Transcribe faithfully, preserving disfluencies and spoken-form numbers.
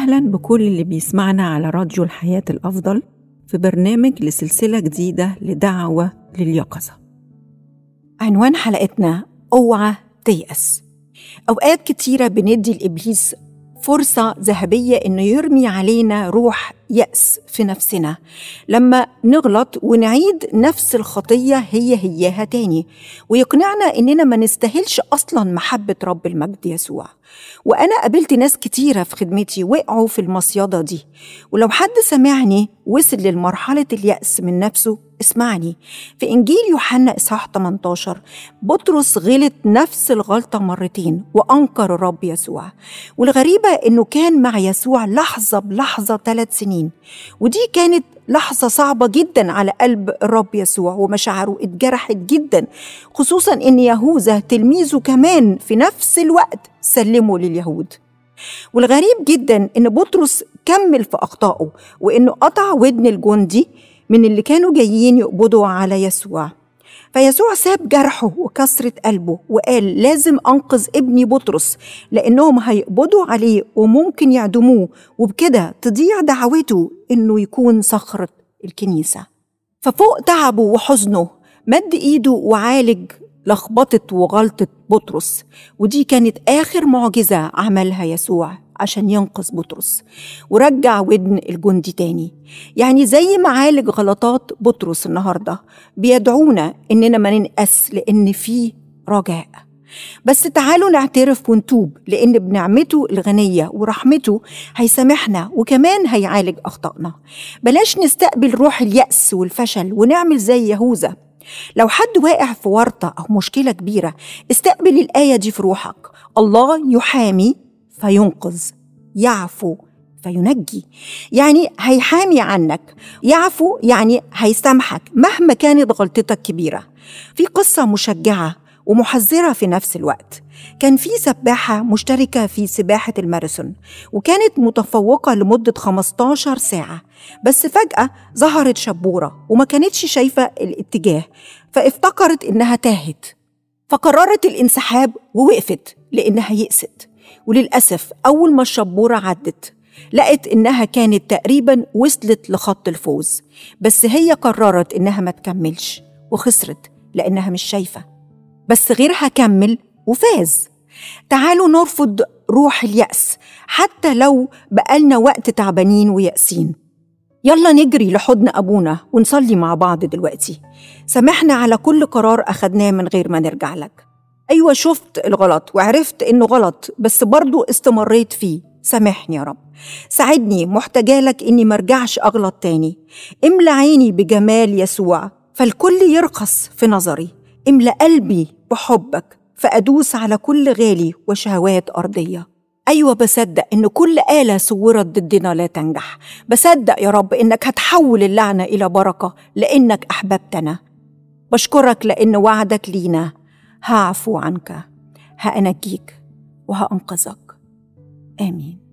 أهلاً بكل اللي بيسمعنا على راديو الحياة الأفضل في برنامج لسلسلة جديدة لدعوة لليقظة. عنوان حلقتنا اوعى تيأس. أوقات كتيرة بندي لإبليس فرصة ذهبية إنه يرمي علينا روح يأس في نفسنا لما نغلط ونعيد نفس الخطية هي هياها تاني، ويقنعنا إننا ما نستاهلش أصلاً محبة رب المجد يسوع. وأنا قابلت ناس كتيرة في خدمتي وقعوا في المصيدة دي، ولو حد سمعني وصل للمرحلة اليأس من نفسه اسمعني. في إنجيل يوحنا إصحاح ثمانية عشر بطرس غلط نفس الغلطة مرتين وأنكر الرب يسوع، والغريبة إنه كان مع يسوع لحظة بلحظة ثلاث سنين، ودي كانت لحظة صعبة جدا على قلب الرب يسوع ومشاعره اتجرحت جدا، خصوصا إن يهوذا تلميذه كمان في نفس الوقت سلمه لليهود. والغريب جدا إن بطرس كمل في أخطائه، وإنه قطع ودن الجندي من اللي كانوا جايين يقبضوا على يسوع. فيسوع ساب جرحه وكسرة قلبه وقال لازم أنقذ ابني بطرس، لأنهم هيقبضوا عليه وممكن يعدموه، وبكده تضيع دعوته إنه يكون صخرة الكنيسة. ففوق تعبه وحزنه مد إيده وعالج لخبطة وغلطة بطرس، ودي كانت آخر معجزة عملها يسوع عشان ينقذ بطرس، ورجع ودن الجندي تاني. يعني زي ما عالج غلطات بطرس النهاردة بيدعونا إننا ما ننقس، لأن فيه رجاء. بس تعالوا نعترف ونتوب، لأن بنعمته الغنية ورحمته هيسامحنا وكمان هيعالج أخطائنا. بلاش نستقبل روح اليأس والفشل ونعمل زي يهوذا. لو حد واقع في ورطة أو مشكلة كبيرة استقبل الآية دي في روحك: الله يحامي فينقذ، يعفو فينجي. يعني هيحامي عنك، يعفو يعني هيسامحك مهما كانت غلطتك كبيرة. في قصة مشجعة ومحذرة في نفس الوقت. كان في سباحة مشتركة في سباحة الماراثون، وكانت متفوقة لمدة خمستاشر ساعة، بس فجأة ظهرت شبورة وما كانتش شايفة الاتجاه، فافتكرت إنها تاهت، فقررت الانسحاب ووقفت لأنها يأست. وللأسف أول ما الشبورة عدت لقت إنها كانت تقريباً وصلت لخط الفوز، بس هي قررت إنها ما تكملش وخسرت لأنها مش شايفة، بس غيرها كمل وفاز. تعالوا نرفض روح اليأس حتى لو بقالنا وقت تعبانين ويأسين. يلا نجري لحضن أبونا ونصلي مع بعض دلوقتي. سامحنا على كل قرار أخدناه من غير ما نرجع لك. أيوة شفت الغلط وعرفت إنه غلط، بس برضو استمريت فيه. سامحني يا رب، ساعدني، محتاجالك إني مرجعش أغلط تاني. املى عيني بجمال يسوع فالكل يرخص في نظري. املى قلبي بحبك فأدوس على كل غالي وشهوات أرضية. أيوة بصدق إن كل آلة صورت ضدنا لا تنجح. بصدق يا رب إنك هتحول اللعنة إلى بركة لأنك أحببتنا. بشكرك لأن وعدك لينا هعفو عنك، هأنجيك وهأنقذك. آمين.